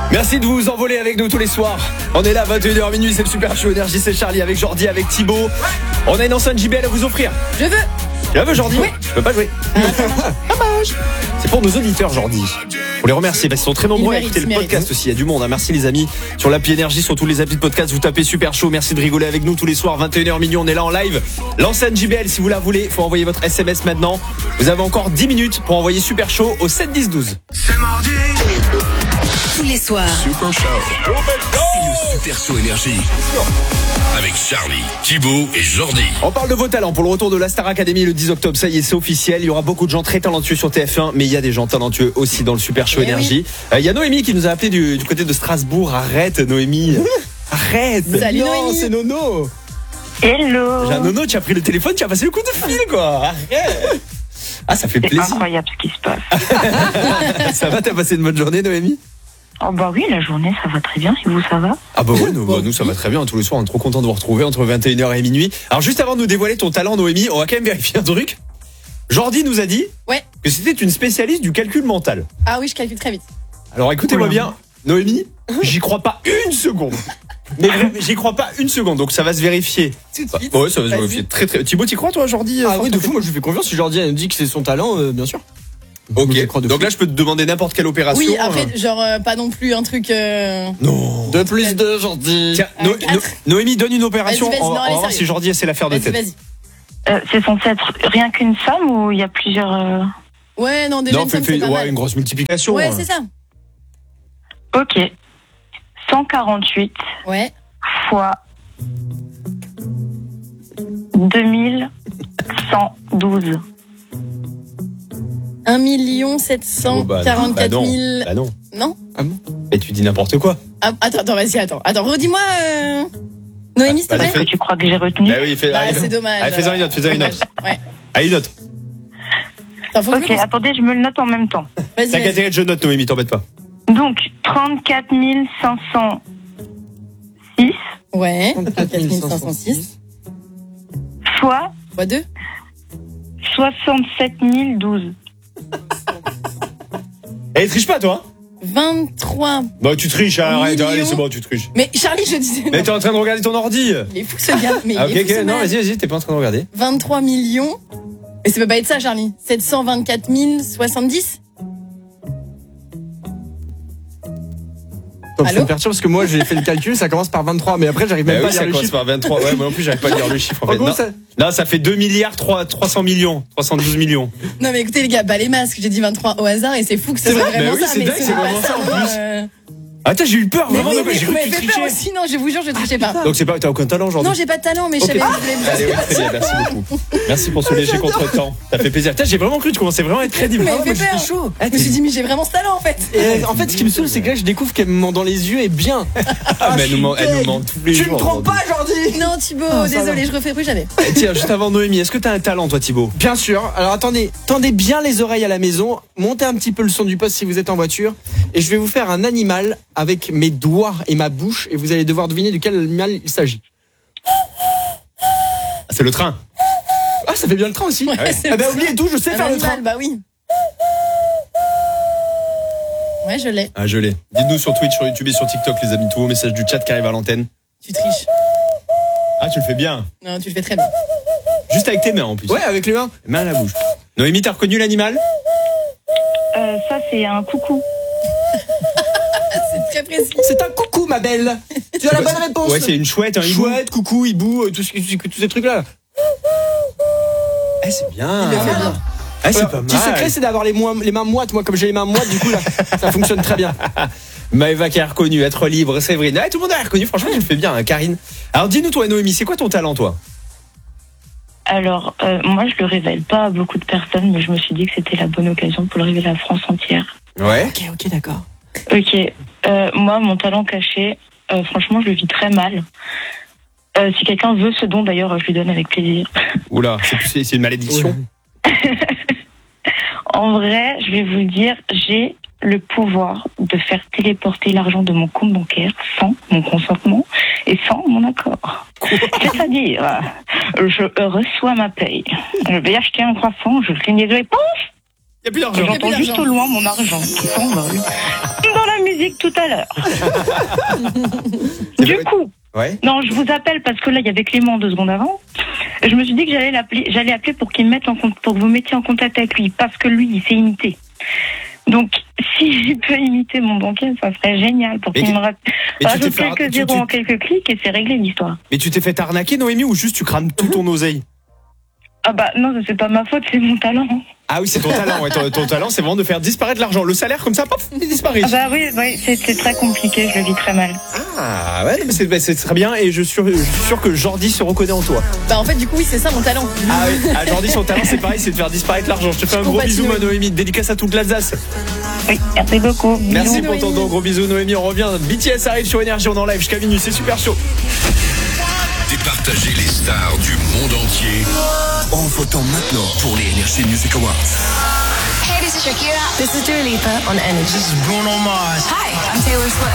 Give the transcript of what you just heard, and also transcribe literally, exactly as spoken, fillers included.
Merci de vous envoler avec nous tous les soirs. On est là, vingt et une heures minuit, c'est le Super Show Énergie, c'est Charlie avec Jordi, avec Thibaut. On a une enceinte J B L à vous offrir. Je veux. Tu la veux, Jordi? Oui. Je peux pas jouer. Dommage. C'est pour nos auditeurs, Jordi. Pour les remercier, parce qu'ils sont très nombreux à écouter le podcast aussi. Il y a du monde. Hein. Merci les amis. Sur l'appli Énergie, sur tous les applis de podcast, vous tapez Super Show. Merci de rigoler avec nous tous les soirs, vingt et une heures minuit. On est là en live. L'enceinte J B L, si vous la voulez, faut envoyer votre S M S maintenant. Vous avez encore dix minutes pour envoyer Super Show au sept dix douze. C'est mardi. Tous les soirs. Super Show. C'est le Super Show Énergie. Avec Charlie, Thibaut et Jordi. On parle de vos talents pour le retour de la Star Academy le dix octobre. Ça y est, c'est officiel. Il y aura beaucoup de gens très talentueux sur T F un, mais il y a des gens talentueux aussi dans le Super Show Eh Énergie. oui. Euh, il y a Noémie qui nous a appelé du, du côté de Strasbourg. Arrête, Noémie. Arrête. Salut, non, Noémie. c'est Nono. Hello. J'ai un Nono, tu as pris le téléphone, tu as passé le coup de fil, quoi. Arrête. Ah, ça fait C'est plaisir. incroyable ce qui se passe. Ça va, t'as passé une bonne journée, Noémie? Oh bah oui, la journée ça va très bien, et vous ça va? Ah bah ouais, nous, bah, nous ça va très bien, tous les soirs on est trop content de vous retrouver entre vingt et une heures et minuit. Alors juste avant de nous dévoiler ton talent, Noémie, on va quand même vérifier un truc. Jordi nous a dit Ouais. que c'était une spécialiste du calcul mental. Ah oui, je calcule très vite. Alors écoutez-moi Oula. bien, Noémie, j'y crois pas une seconde. Mais vraiment, j'y crois pas une seconde, donc ça va se vérifier. Tout de Bah, suite. ouais, ça va se Vas-y. vérifier très très. Thibaut, t'y crois toi, Jordi? Ah oui, de fou, moi je lui fais confiance. Si Jordi elle nous dit que c'est son talent, euh, bien sûr. Ok, Je crois de donc fou. là je peux te demander n'importe quelle opération. Oui, après, genre, euh, pas non plus un truc. Euh... Non. deux plus deux, Jordi. Tiens, Euh, No- quatre. No- Noémie, donne une opération, Vas-y, vas-y, on, non, on allez, va voir sérieux. si Jordi essaie la faire de Vas-y, tête. vas-y. Euh, c'est censé être rien qu'une somme ou il y a plusieurs... euh, Ouais, non, déjà, Non, une fais, somme, fais- c'est pas ouais, mal. une grosse multiplication. Ouais, hein. c'est ça. Ok. cent quarante-huit Ouais. fois deux mille cent douze. un million sept Oh, cent bah, non, quarante-quatre bah non, mille. bah non. Non? Mais tu dis n'importe quoi. Ah, attends, attends, vas-y, attends. Attends, redis-moi, euh... Noémie, s'il te Bah, plaît. vas-y, Que tu crois que j'ai retenu? Bah oui, fais, Bah, allez, c'est dommage. Allez, fais-en une autre, fais-en une autre. Ouais. Allez, une autre. Attends, faut que Ok, je me- attendez, je me le note en même temps. Vas-y, T'as qu'à vas-y. intérêt de je note, Noémie, t'embête pas. Donc, trente-quatre mille cinq cent six Ouais. trente-quatre mille cinq cent cinq cent six. fois Fois deux. soixante-sept mille douze. Eh, triche pas, toi. vingt-trois. Bah, tu triches, arrête, Millions. allez, c'est bon, tu triches. Mais Charlie, je disais. Mais non. t'es en train de regarder ton ordi. Il est fou ce gars. Mais Ah, il ok, est fou, ok, ce non, mec. vas-y, vas-y, t'es pas en train de regarder. vingt-trois millions. Et ça peut pas être ça, Charlie. sept cent vingt-quatre mille soixante-dix. Attends, je Allô me perturbe parce que moi j'ai fait le calcul, ça commence par vingt-trois, mais après j'arrive même Bah pas oui, à ça lire le commence chiffre. par vingt-trois. Ouais, moi non plus, j'arrive pas à lire le chiffre, en En fait. gros, Non, ça- non, ça fait deux milliards trois cents millions. trois cent douze millions. Non, mais écoutez, les gars, pas les masques. J'ai dit vingt-trois au hasard et c'est fou que ce C'est soit vrai, vraiment bah oui, ça. c'est mais dingue, c'est pas vraiment ça, en non, plus. euh. Attends, j'ai eu peur, Mais vraiment, oui, donc, mais j'ai vous cru que m'avez tu fait peur trichais. aussi. Non, je vous jure, je trichais pas. Donc, c'est pas, t'as aucun talent, Jordi. Non, j'ai pas de talent, mais je Ok. savais que vous voulez me Allez, ouais, très bien, merci beaucoup. Merci pour ce léger contre-temps. Ça fait plaisir. Putain, j'ai vraiment cru que tu commençais vraiment à être crédible. Mais Ah, elle moi, fait j'étais peur. chaud. Je me suis dit, mais j'ai vraiment ce talent en fait. Et en fait, ce qui me saoule, c'est que là, je découvre qu'elle me ment dans les yeux et bien. Ah, mais elle nous ment, elle nous ment tous les Tu jours. me trompes pas, Jordi. Non, Thibaut, Ah, ça désolé, je refais plus jamais. Eh, tiens, juste avant Noémie, est-ce que t'as un talent, toi, Thibaut? Bien sûr. Alors attendez, tendez bien les oreilles à la maison, montez un petit peu le son du poste si vous êtes en voiture, et je vais vous faire un animal avec mes doigts et ma bouche, et vous allez devoir deviner de quel animal il s'agit. Ah, c'est le train. Ah, ça fait bien le train aussi. Ouais, ouais. c'est Ah bah ça. oubliez tout, je sais Un faire le animal, train. Bah oui. Ouais, je l'ai. Ah, je l'ai. Dites-nous sur Twitch, sur YouTube et sur TikTok, les amis, tous vos messages du chat qui arrivent à l'antenne. Tu triches. Ah, tu le fais bien. Non, tu le fais très bien. Juste avec tes mains, en plus. Ouais, avec les mains. Main à la bouche. Noémie, t'as reconnu l'animal? Euh, ça, c'est un coucou. C'est très précis. C'est un coucou, ma belle. Tu as la bonne réponse. Ouais, c'est une chouette, un hibou. Chouette, coucou, hibou, euh, tout ce- tous ces trucs-là. Eh, c'est bien. Il le fait bien. Ah, c'est Alors, pas mal. Petit secret, c'est d'avoir les, moins- les mains moites. Moi, comme j'ai les mains moites, du coup, là, ça fonctionne très bien. Maëva qui a reconnu, être libre, Séverine. Ah, tout le monde a reconnu, franchement, tu le fais bien, hein, Karine. Alors, dis-nous, toi, Noémie, c'est quoi ton talent, toi? Alors, euh, moi, je le révèle pas à beaucoup de personnes, mais je me suis dit que c'était la bonne occasion pour le révéler à la France entière. Ouais. Ok, ok, d'accord. Ok, euh, moi, mon talent caché, euh, franchement, je le vis très mal. Euh, si quelqu'un veut ce don, d'ailleurs, je lui donne avec plaisir. Oula, c'est, c'est, c'est une malédiction. En vrai, je vais vous le dire, j'ai le pouvoir de faire téléporter l'argent de mon compte bancaire sans mon consentement et sans mon accord. C'est-à-dire, je reçois ma paye, je vais acheter un croissant, je cligne les yeux et pouf, Il n'y a plus d'argent. J'entends plus juste d'argent. au loin mon argent qui s'envole. Dans la musique tout à l'heure. Du vrai. coup, Ouais. non, je vous appelle parce que là, il y avait Clément deux secondes avant. Je me suis dit que j'allais l'appeler, j'allais appeler pour qu'il me mette en compte, pour que vous mettiez en contact avec lui, parce que lui, il sait imiter. Donc, si je peux imiter mon banquier, ça serait génial pour Mais qu'il tu- me rajoute mais tu t'es fait- quelques tu- zéros tu- en quelques clics et c'est réglé l'histoire. Mais tu t'es fait arnaquer, Noémie, ou juste tu crames tout ton oseille? Ah bah non, ça, c'est pas ma faute, c'est mon talent. Ah oui, c'est ton talent. Ouais, ton, ton talent, c'est vraiment de faire disparaître l'argent. Le salaire, comme ça, pop, il disparaît. Ah bah oui, oui, c'est c'est très compliqué, je le vis très mal. Ah ouais, non, mais c'est, bah, c'est très bien et je suis, sûr, je suis sûr que Jordi se reconnaît en toi. Bah en fait, du coup, oui, c'est ça mon talent. Ah oui, ah, Jordi, son talent, c'est pareil, c'est de faire disparaître l'argent. Je te fais un gros compatis, bisou, ma Noémie. Noémie. Dédicace à toute l'Alsace. Oui, merci beaucoup. Merci Bisous, pour ton Noémie. don. Gros bisous, Noémie. On revient. B T S arrive sur Énergie. On est en live jusqu'à minuit. C'est super chaud. Départager les stars du monde entier en votant maintenant pour les Energy Music Awards. Hey, this is Shakira. This is Dua Lipa on Energy. This is Bruno Mars. Hi, I'm Taylor Swift.